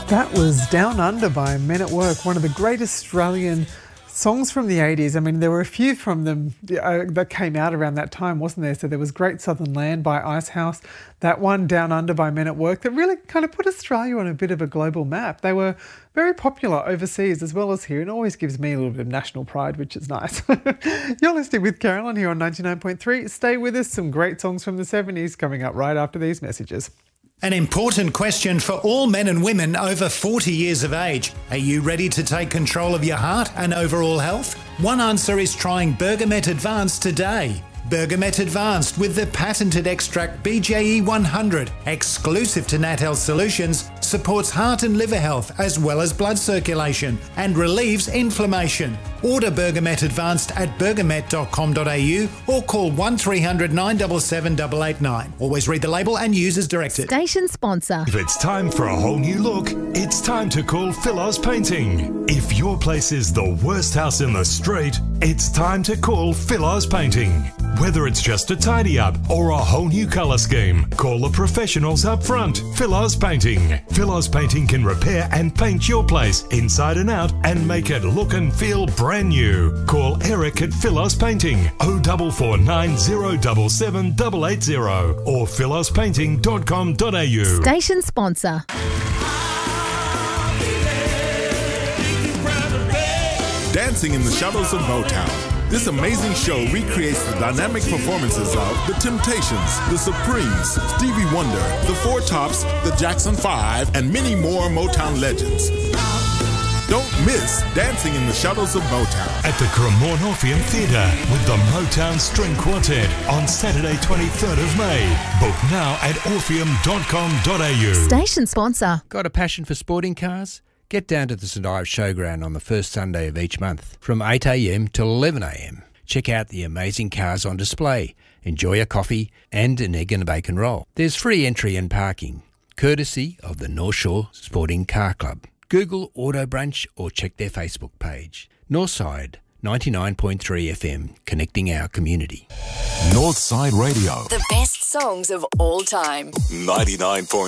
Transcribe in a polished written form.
That was Down Under by Men at Work, one of the great Australian songs from the 80s. I mean, there were a few from them that came out around that time, wasn't there? So there was Great Southern Land by Icehouse, that one Down Under by Men at Work that really kind of put Australia on a bit of a global map. They were very popular overseas as well as here, and it always gives me a little bit of national pride, which is nice. You're listening with Carolyn here on 99.3. Stay with us, some great songs from the 70s coming up right after these messages. An important question for all men and women over 40 years of age. Are you ready to take control of your heart and overall health? One answer is trying Bergamet Advanced today. Bergamet Advanced with the patented extract BJE 100, exclusive to Nat Health Solutions, supports heart and liver health as well as blood circulation and relieves inflammation. Order Bergamet Advanced at bergamet.com.au or call 1300 977 889. Always read the label and use as directed. Station sponsor. If it's time for a whole new look, it's time to call Philos Painting. If your place is the worst house in the street, it's time to call Philos Painting. Whether it's just a tidy up or a whole new colour scheme, call the professionals up front. Philos Painting. Philos Painting can repair and paint your place inside and out and make it look and feel brand new. Call Eric at Philos Painting 0449 077 880 or philospainting.com.au. Station sponsor. Dancing in the Shadows of Motown. This amazing show recreates the dynamic performances of The Temptations, The Supremes, Stevie Wonder, The Four Tops, The Jackson 5, and many more Motown legends. Don't miss Dancing in the Shadows of Motown at the Cremorne Orpheum Theatre with the Motown String Quartet on Saturday 23rd of May. Book now at orpheum.com.au. Station sponsor. Got a passion for sporting cars? Get down to the St Ives Showground on the first Sunday of each month from 8am till 11am. Check out the amazing cars on display, enjoy a coffee and an egg and a bacon roll. There's free entry and parking, courtesy of the North Shore Sporting Car Club. Google Auto Brunch or check their Facebook page. Northside 99.3 FM, connecting our community. Northside Radio. The best songs of all time. 99.3